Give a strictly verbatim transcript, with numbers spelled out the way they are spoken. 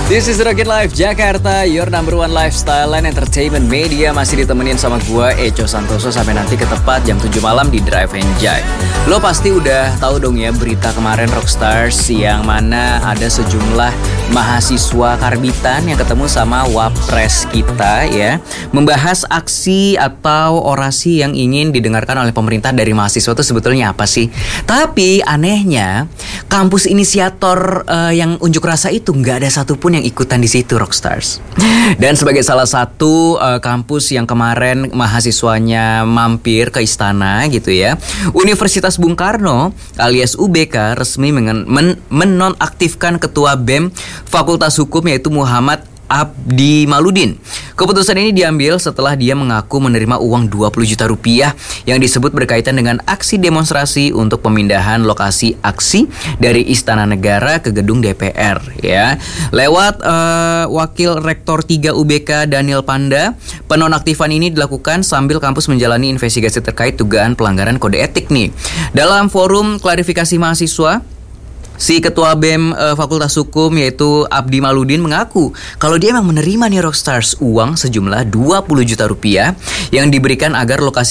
This is Rocket Life Jakarta, your number one lifestyle and entertainment media. Masih ditemenin sama gue, Echo Santoso, sampai nanti ke tepat jam tujuh malam di Drive and Jive. Lo pasti udah tahu dong ya berita kemarin Rockstars yang mana ada sejumlah mahasiswa karbitan yang ketemu sama wapres kita ya, membahas aksi atau orasi yang ingin didengarkan oleh pemerintah dari mahasiswa itu sebetulnya apa sih. Tapi anehnya kampus inisiator uh, yang unjuk rasa itu nggak ada satupun yang ikutan di situ, Rockstars. Dan sebagai salah satu uh, kampus yang kemarin mahasiswanya mampir ke istana gitu ya, Universitas Bung Karno alias U B K resmi men- men- menonaktifkan ketua B E M Fakultas Hukum yaitu Muhammad Abdi Maludin. Keputusan ini diambil setelah dia mengaku menerima uang dua puluh juta rupiah yang disebut berkaitan dengan aksi demonstrasi untuk pemindahan lokasi aksi dari Istana Negara ke gedung D P R ya. Lewat uh, Wakil Rektor tiga U B K Daniel Panda, penonaktifan ini dilakukan sambil kampus menjalani investigasi terkait dugaan pelanggaran kode etik nih. Dalam forum klarifikasi mahasiswa, si ketua B E M uh, Fakultas Hukum yaitu Abdi Maludin mengaku kalau dia memang menerima nih Rockstars uang sejumlah dua puluh juta rupiah yang diberikan agar lokasi